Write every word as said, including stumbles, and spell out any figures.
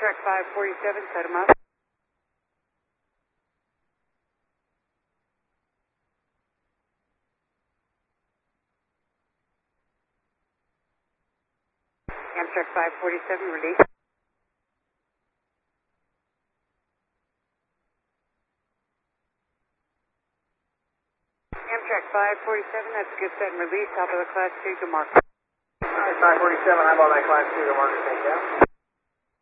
Amtrak five forty-seven, set him up. Amtrak five forty-seven, release. Amtrak five forty-seven, that's a good set and release, top of the class two to Mark. Alright, five forty-seven, eyeball that class two to Mark, take down.